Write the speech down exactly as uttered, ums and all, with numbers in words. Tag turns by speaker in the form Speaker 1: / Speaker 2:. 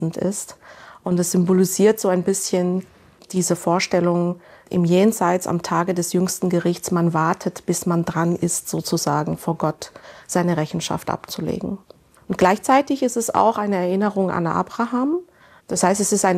Speaker 1: ist. Und es symbolisiert so ein bisschen diese Vorstellung im Jenseits am Tage des jüngsten Gerichts. Man wartet, bis man dran ist, sozusagen vor Gott seine Rechenschaft abzulegen. Und gleichzeitig ist es auch eine Erinnerung an Abraham. Das heißt, es ist eine